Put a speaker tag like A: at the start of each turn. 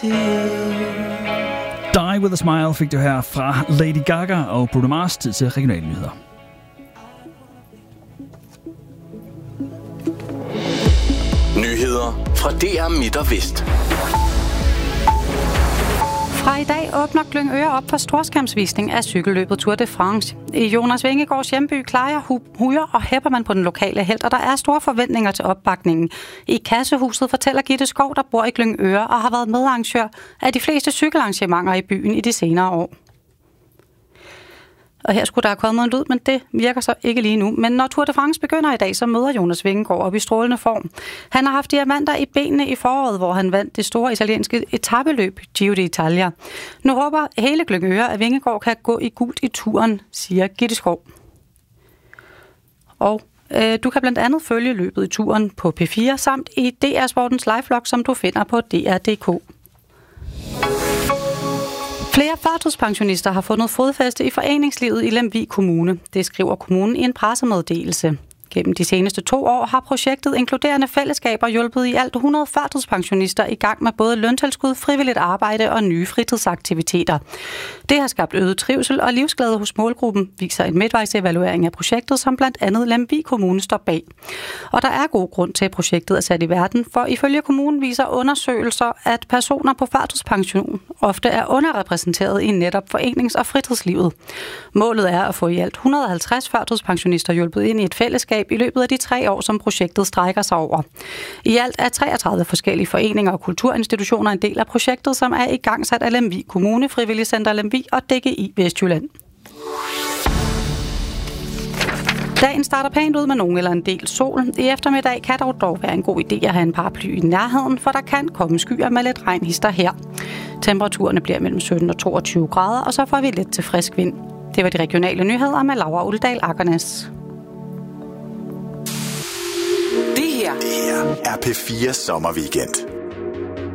A: Die With A Smile fik du her fra Lady Gaga og Bruno Mars. Tid til regionale nyheder.
B: Nyheder fra DR Midt og Vest.
C: Fra i dag åbner Glyngøre op for storskærmsvisning af cykelløbet Tour de France. I Jonas Vingegaards hjemby hujer og hæpper man på den lokale helt, og der er store forventninger til opbakningen. I kassehuset fortæller Gitte Skov, der bor i Glyngøre og har været medarrangør af de fleste cykelarrangementer i byen i de senere år. Og her skulle der have kommet en lyd, men det virker så ikke lige nu. Men når Tour de France begynder i dag, så møder Jonas Vingegaard op i strålende form. Han har haft diamanter i benene i foråret, hvor han vandt det store italienske etapeløb Giro d'Italia. Nu håber hele Glyngøre, at Vingegaard kan gå i gult i turen, siger Gitte Skov. Og du kan blandt andet følge løbet i turen på P4 samt i DR Sportens live-vlog, som du finder på DR.dk. Flere førtidspensionister har fundet fodfæste i foreningslivet i Lemvig Kommune. Det skriver kommunen i en pressemeddelelse. Gennem de seneste 2 år har projektet Inkluderende Fællesskaber hjulpet i alt 100 førtidspensionister i gang med både løntilskud, frivilligt arbejde og nye fritidsaktiviteter. Det har skabt øget trivsel og livsglæde hos målgruppen, viser en midtvejsevaluering af projektet, som blandt andet Lemvig Kommune står bag. Og der er god grund til, at projektet er sat i verden, for ifølge kommunen viser undersøgelser, at personer på førtidspension ofte er underrepræsenteret i netop forenings- og fritidslivet. Målet er at få i alt 150 førtidspensionister hjulpet ind i et fællesskab i løbet af de 3 år, som projektet strækker sig over. I alt er 33 forskellige foreninger og kulturinstitutioner en del af projektet, som er igangsat af Lemvig Kommune, Frivilligcenter Lemvig og DGI Vestjylland. Dagen starter pænt ud med nogen eller en del sol. I eftermiddag kan dog være en god idé at have en paraply i nærheden, for der kan komme skyer med lidt regnhister her. Temperaturerne bliver mellem 17 og 22 grader, og så får vi lidt til frisk vind. Det var de regionale nyheder med Laura Uldal Akernes.
B: Det her er P4 Sommerweekend.